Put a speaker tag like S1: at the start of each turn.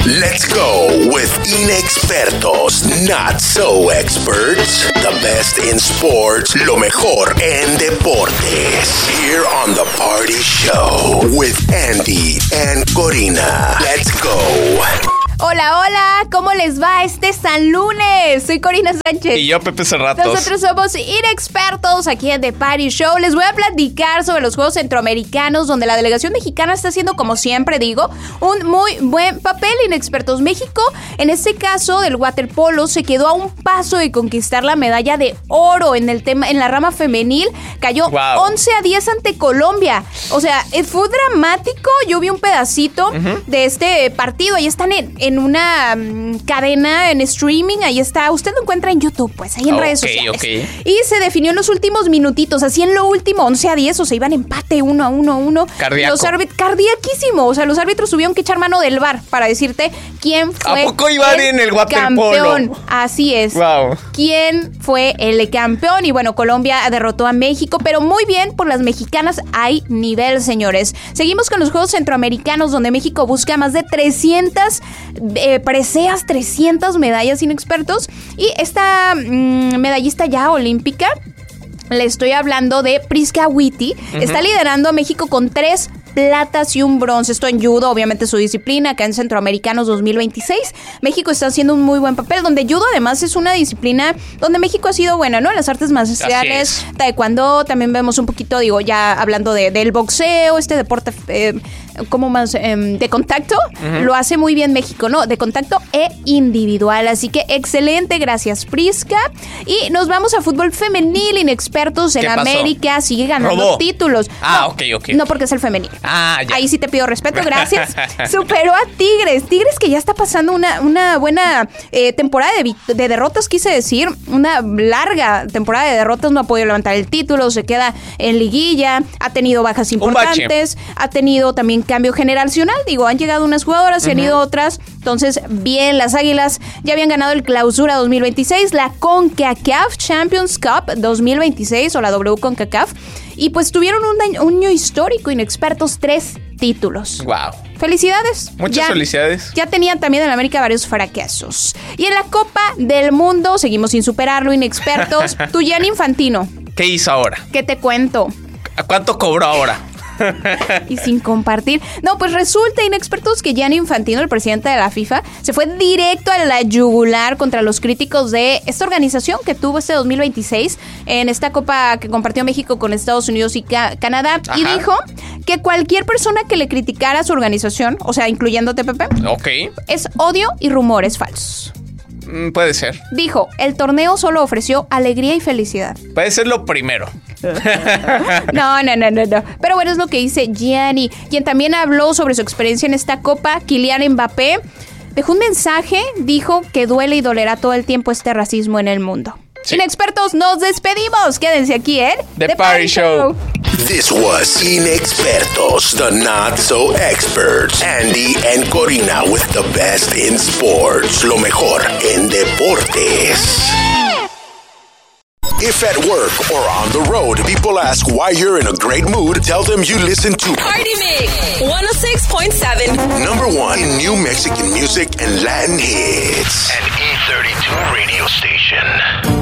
S1: Let's go with inexpertos, not so experts. The best in sports, lo mejor en deportes. Here on The Party Show with Andy and Corina. Let's go.
S2: Hola, hola, ¿cómo les va este San Lunes? Soy Corina Sánchez.
S3: Y yo, Pepe Cerratos.
S2: Nosotros somos inexpertos aquí en The Party Show. Les voy a platicar sobre los Juegos Centroamericanos, donde la delegación mexicana está haciendo, como siempre digo, un muy buen papel. Inexpertos, México, en este caso del waterpolo, se quedó a un paso de conquistar la medalla de oro en la rama femenil. Cayó 11-10 ante Colombia. O sea, fue dramático. Yo vi un pedacito de este partido. Ahí están en una cadena, en streaming, ahí está. Usted lo encuentra en YouTube, pues, ahí en redes sociales. Y se definió en los últimos minutitos, así en lo último, 11-10, o sea, iban empate 1-1.
S3: Cardíaco.
S2: Cardiaquísimo. O sea, los árbitros tuvieron que echar mano del VAR para decirte quién fue
S3: ¿A poco iban en el waterpolo?
S2: Campeón. Así es.
S3: Wow.
S2: ¿Quién fue el campeón? Y bueno, Colombia derrotó a México, pero muy bien por las mexicanas. Hay nivel, señores. Seguimos con los Juegos Centroamericanos, donde México busca más de 300 preseas, 300 medallas, inexpertos. Y esta medallista ya olímpica, le estoy hablando de Prisca Witty, está liderando a México con 3 platas y un bronce. Esto en judo, obviamente su disciplina, acá en Centroamericanos 2026. México está haciendo un muy buen papel, donde judo además es una disciplina donde México ha sido buena, ¿no? En las artes marciales, taekwondo, también vemos un poquito, digo, ya hablando del boxeo, este deporte como más de contacto, lo hace muy bien México, ¿no? De contacto e individual. Así que excelente, gracias Prisca. Y nos vamos a fútbol femenil, inexpertos en América, sigue ganando títulos.
S3: Ok.
S2: No, porque es el femenil.
S3: Ya.
S2: Ahí sí te pido respeto, gracias. Superó a Tigres que ya está pasando una buena temporada de derrotas, quise decir, una larga temporada de derrotas, no ha podido levantar el título, se queda en liguilla, ha tenido bajas importantes, ha tenido también cambio generacional, digo, han llegado unas jugadoras, se han ido otras, entonces bien, las Águilas ya habían ganado el Clausura 2026, la CONCACAF Champions Cup 2026 o la WCONCACAF, y pues tuvieron un año histórico, inexpertos, 3 títulos.
S3: Wow.
S2: Felicidades.
S3: Muchas felicidades.
S2: Ya tenían también en América varios fracasos. Y en la Copa del Mundo, seguimos sin superarlo, inexpertos. Tu Gianni Infantino.
S3: ¿Qué hizo ahora?
S2: ¿Qué te cuento?
S3: ¿A cuánto cobró ahora?
S2: Y sin compartir. No, pues resulta, inexpertos, que Gianni Infantino, el presidente de la FIFA, se fue directo a la yugular contra los críticos de esta organización que tuvo este 2026 en esta copa que compartió México con Estados Unidos y Canadá. Ajá. Y dijo que cualquier persona que le criticara a su organización, o sea, incluyéndote, Pepe, es odio y rumores falsos.
S3: Puede ser.
S2: Dijo, el torneo solo ofreció alegría y felicidad.
S3: Puede ser lo primero.
S2: No. Pero bueno, es lo que dice Gianni, quien también habló sobre su experiencia en esta copa. Kylian Mbappé dejó un mensaje, dijo que duele y dolerá todo el tiempo este racismo en el mundo. Sí. Inexpertos, nos despedimos. Quédense aquí en
S3: The Party Show.
S1: This was Inexpertos, the not so experts. Andy and Corina with the best in sports. Lo mejor en deportes. If at work or on the road, people ask why you're in a great mood, tell them you listen to
S4: Party Mix 106.7.
S1: Number 1 in new Mexican music and Latin hits.
S5: An E32 radio station.